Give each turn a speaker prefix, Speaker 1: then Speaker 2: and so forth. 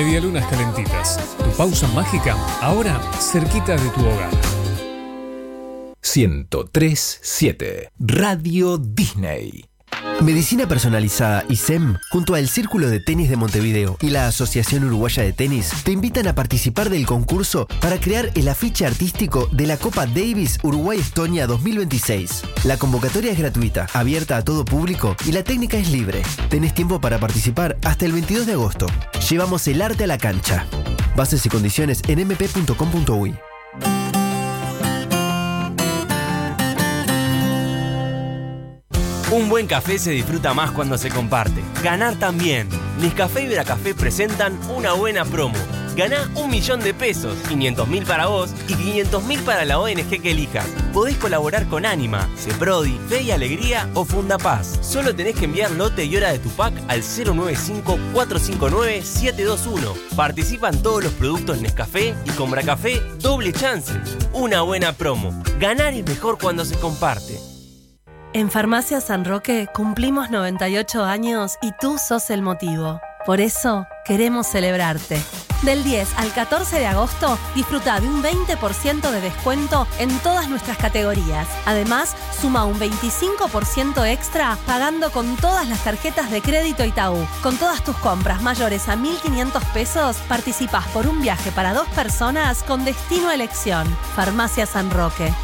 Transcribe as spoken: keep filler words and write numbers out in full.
Speaker 1: Medialunas calentitas. Tu pausa mágica, ahora cerquita de tu hogar.
Speaker 2: ciento tres punto siete Radio Disney.
Speaker 3: Medicina Personalizada I S E M, junto al Círculo de Tenis de Montevideo y la Asociación Uruguaya de Tenis, te invitan a participar del concurso para crear el afiche artístico de la Copa Davis Uruguay-Estonia dos mil veintiséis. La convocatoria es gratuita, abierta a todo público y la técnica es libre. Tenés tiempo para participar hasta el veintidós de agosto. Llevamos el arte a la cancha. Bases y condiciones en m p punto com punto u y.
Speaker 4: Un buen café se disfruta más cuando se comparte. Ganar también. Nescafé y Veracafé presentan una buena promo. Ganá un millón de pesos, quinientos mil para vos y quinientos mil para la O N G que elijas. Podés colaborar con Anima, Ceprodi, Fe y Alegría o Fundapaz. Solo tenés que enviar lote y hora de tu pack al cero nueve cinco, cuatro cinco nueve, siete dos uno. Participan todos los productos Nescafé y con Veracafé doble chance. Una buena promo. Ganar es mejor cuando se comparte.
Speaker 5: En Farmacia San Roque cumplimos noventa y ocho años y tú sos el motivo. Por eso queremos celebrarte. Del diez al catorce de agosto, disfruta de un veinte por ciento de descuento en todas nuestras categorías. Además, suma un veinticinco por ciento extra pagando con todas las tarjetas de crédito Itaú. Con todas tus compras mayores a mil quinientos pesos, participás por un viaje para dos personas con destino a elección. Farmacia San Roque.